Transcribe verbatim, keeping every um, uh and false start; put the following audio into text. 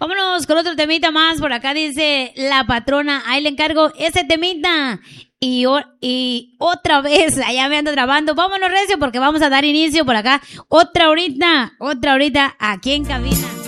Vámonos con otro temita más. Por acá dice la patrona, ahí le encargo ese temita. Y, y otra vez, allá me ando grabando. Vámonos, recio, porque vamos a dar inicio por acá. Otra horita, otra horita aquí en cabina.